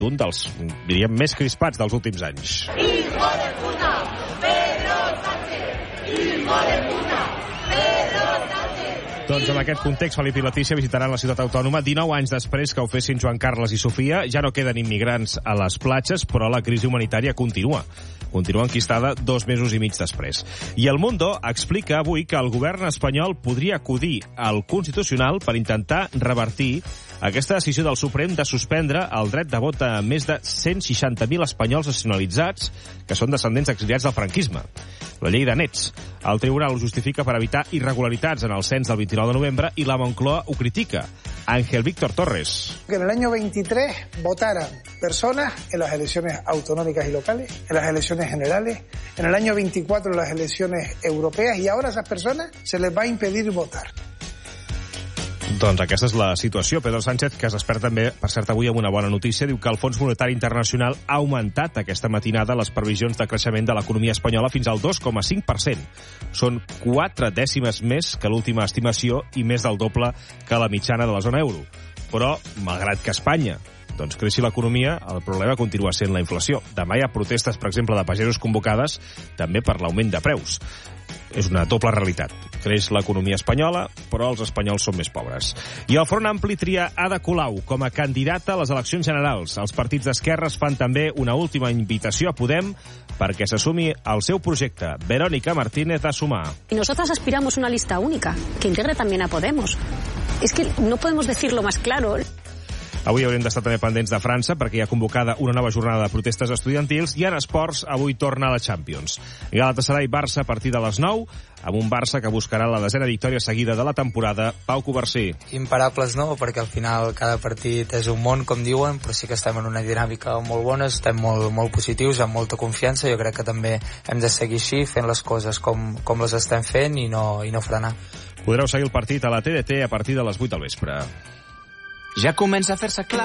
un dels, diríem, més crispats dels últims anys. ¡Hijo de puta! ¡Pedro Sánchez! ¡Hijo de puta! ¡Pedro Sánchez! Doncs en aquest context, Felip i Letícia visitaran la ciutat autònoma 19 anys després que ho fessin Joan Carles i Sofia. Ja no queden immigrants a les platges, però la crisi humanitària continua. Continua enquistada 2 mesos i mig després. I El Mundo explica avui que el govern espanyol podria acudir al Constitucional per intentar revertir aquesta decisió del Suprem de suspendre el dret de vot a més de 160.000 espanyols nacionalitzats que són descendents exiliats del franquisme. La llei de nets. El tribunal ho justifica per evitar irregularitats en el cens del 29 de novembre i la Moncloa ho critica. Ángel Víctor Torres. Que en el año 23 votaran personas en las elecciones autonómicas y locales, en las elecciones generales, en el año 24 en las elecciones europeas, y ahora a esas personas se les va a impedir votar. Doncs aquesta és la situació. Pedro Sánchez, que es desperta també, per cert, avui amb una bona notícia, diu que el Fons Monetari Internacional ha augmentat aquesta matinada les previsions de creixement de l'economia espanyola fins al 2,5%. Són 4 dècimes més que l'última estimació i més del doble que la mitjana de la zona euro. Però, malgrat que Espanya doncs creixi l'economia, el problema continua sent la inflació. Demà hi ha protestes, per exemple, de pagesos convocades també per l'augment de preus. És una doble realitat. Creix l'economia espanyola, però els espanyols són més pobres. I el Front Ampli tria Ada Colau com a candidata a les eleccions generals. Els partits d'esquerres fan també una última invitació a Podem perquè s'assumi al seu projecte. Verónica Martínez a Sumar. Y nosotras aspiramos a una lista única, que integre también a Podemos. Es que no podemos decirlo más claro. Avui haurem d'estar també pendents de França perquè hi ha convocada una nova jornada de protestes estudiantils i en esports avui torna a la Champions. Galatasaray-Barça a partir de les 9, amb un Barça que buscarà la 10ª victòria seguida de la temporada. Pau Covarsí. Imparables no, perquè al final cada partit és un món, com diuen, però sí que estem en una dinàmica molt bona, estem molt positius, amb molta confiança. Jo crec que també hem de seguir així, fent les coses com les estem fent i no frenar. Podreu seguir el partit a la TDT a partir de les 8 del vespre. Ja comença a fer-se clar